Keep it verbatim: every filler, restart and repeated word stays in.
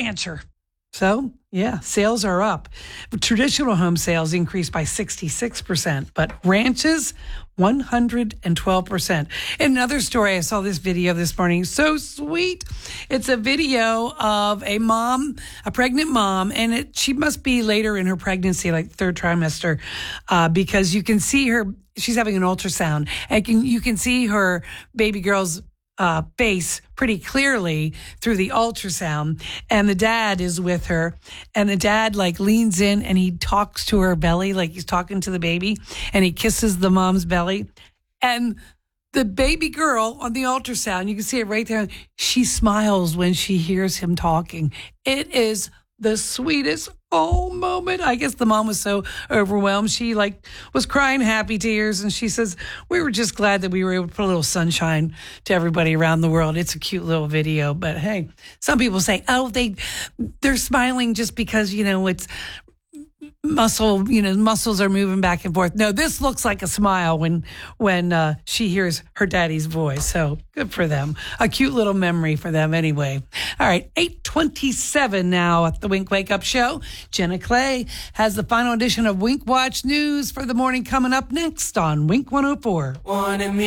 rancher. So, yeah, sales are up. Traditional home sales increased by sixty-six percent, but ranches, one hundred twelve percent. Another story, I saw this video this morning. So sweet. It's a video of a mom, a pregnant mom, and it, she must be later in her pregnancy, like third trimester, uh, because you can see her, she's having an ultrasound, and can, you can see her baby girl's Uh, face pretty clearly through the ultrasound, and the dad is with her, and the dad like leans in and he talks to her belly like he's talking to the baby, and he kisses the mom's belly, and the baby girl on the ultrasound, you can see it right there, she smiles when she hears him talking. It is the sweetest oh moment. I guess the mom was so overwhelmed. She like was crying happy tears, and she says, we were just glad that we were able to put a little sunshine to everybody around the world. It's a cute little video, but hey, some people say, oh, they, they're smiling just because, you know, it's muscle, you know, muscles are moving back and forth. No, this looks like a smile when when uh, she hears her daddy's voice. So good for them. A cute little memory for them anyway. All right, eight twenty-seven now at the Wink Wake Up Show. Jenna Clay has the final edition of Wink Watch News for the morning coming up next on Wink one oh four.